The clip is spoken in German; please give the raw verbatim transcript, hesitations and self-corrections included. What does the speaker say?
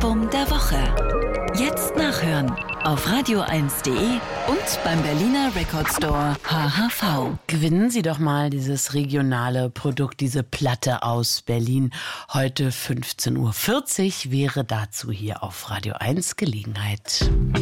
Album der Woche. Jetzt nachhören auf radio eins punkt de und beim Berliner Record Store H H V. Gewinnen Sie doch mal dieses regionale Produkt, diese Platte aus Berlin. Heute fünfzehn Uhr vierzig wäre dazu hier auf Radio eins Gelegenheit.